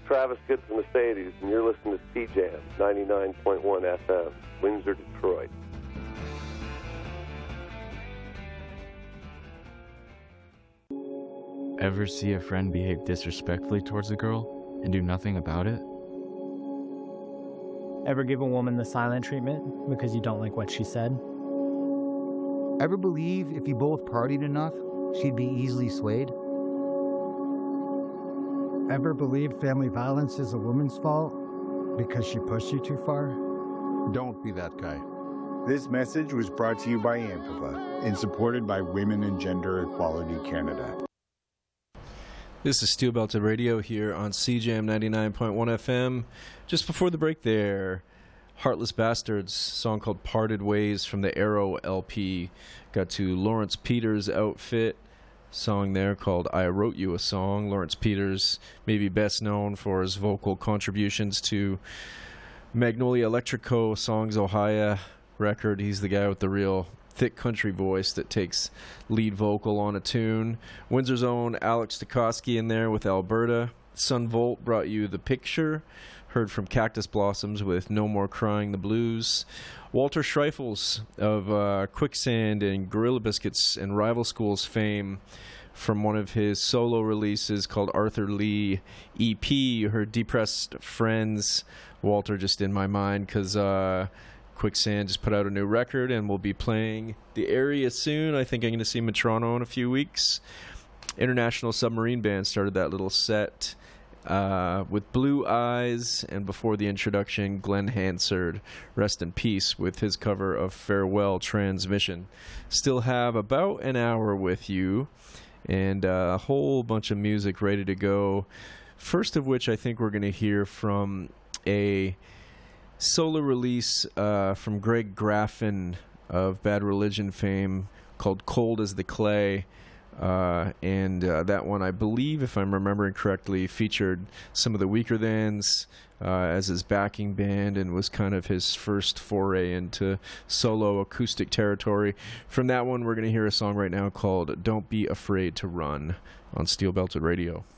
Travis Gets the Mercedes, and you're listening to C-Jam 99.1 FM, Windsor, Detroit. Ever see a friend behave disrespectfully towards a girl and do nothing about it? Ever give a woman the silent treatment because you don't like what she said? Ever believe if you both partied enough, she'd be easily swayed? Ever believe family violence is a woman's fault because she pushed you too far? Don't be that guy. This message was brought to you by AMPAVA and supported by Women and Gender Equality Canada. This is Steel Belted Radio here on CJAM 99.1 FM. Just before the break there, Heartless Bastards, song called Parted Ways from the Arrow LP. Got to Lawrence Peters' Outfit, song there called I Wrote You a Song. Lawrence Peters may be best known for his vocal contributions to Magnolia Electrico Songs Ohio record. He's the guy with the real thick country voice that takes lead vocal on a tune. Windsor's own Alex Stokowski in there with Alberta. Sun Volt brought you The Picture. Heard from Cactus Blossoms with No More Crying the Blues. Walter Schreifels of Quicksand and Gorilla Biscuits and Rival Schools fame from one of his solo releases called Arthur Lee EP. You heard Depressed Friends. Walter just in my mind because Quicksand just put out a new record and we'll be playing the area soon. I think I'm going to see him in Toronto in a few weeks. International Submarine Band started that little set with Blue Eyes, and before the introduction, Glenn Hansard, rest in peace, with his cover of Farewell Transmission. Still have about an hour with you and a whole bunch of music ready to go. First of which I think we're going to hear from a solo release from Greg Graffin of Bad Religion fame called Cold as the Clay. And that one, I believe, if I'm remembering correctly, featured some of the Weaker Thans as his backing band and was kind of his first foray into solo acoustic territory. From that one, we're going to hear a song right now called Don't Be Afraid to Run on Steel Belted Radio.